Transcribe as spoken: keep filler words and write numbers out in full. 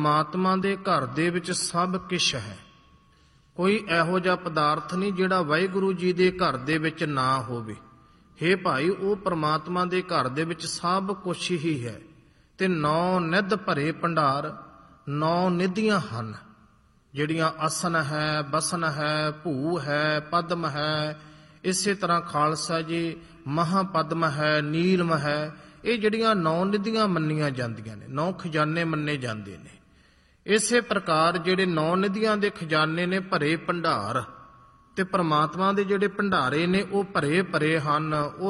ਪਰਮਾਤਮਾ ਦੇ ਘਰ ਦੇ ਵਿੱਚ ਸਭ ਕੁਛ ਹੈ। ਕੋਈ ਇਹੋ ਜਿਹਾ ਪਦਾਰਥ ਨਹੀਂ ਜਿਹੜਾ ਵਾਹਿਗੁਰੂ ਜੀ ਦੇ ਘਰ ਦੇ ਵਿੱਚ ਨਾ ਹੋਵੇ। ਹੇ ਭਾਈ, ਉਹ ਪਰਮਾਤਮਾ ਦੇ ਘਰ ਦੇ ਵਿੱਚ ਸਭ ਕੁਛ ਹੀ ਹੈ। ਤੇ ਨੌ ਨਿਧ ਭਰੇ ਭੰਡਾਰ, ਨੌ ਨਿਧੀਆਂ ਹਨ ਜਿਹੜੀਆਂ ਅਸਨ ਹੈ, ਬਸਨ ਹੈ, ਭੂ ਹੈ, ਪਦਮ ਹੈ। ਇਸੇ ਤਰ੍ਹਾਂ ਖਾਲਸਾ ਜੀ ਮਹਾਪਦਮ ਹੈ, ਨੀਲਮ ਹੈ। ਇਹ ਜਿਹੜੀਆਂ ਨੌ ਨਿਧੀਆਂ ਮੰਨੀਆਂ ਜਾਂਦੀਆਂ ਨੇ, ਨੌ ਖਜ਼ਾਨੇ ਮੰਨੇ ਜਾਂਦੇ ਨੇ। ਇਸੇ ਪ੍ਰਕਾਰ ਜਿਹੜੇ ਨੌ ਨਿਧੀਆਂ ਦੇ ਖਜ਼ਾਨੇ ਨੇ ਭਰੇ ਭੰਡਾਰ, ਤੇ ਪ੍ਰਮਾਤਮਾ ਦੇ ਜਿਹੜੇ ਭੰਡਾਰੇ ਨੇ ਉਹ ਭਰੇ ਭਰੇ ਹਨ। ਉਹ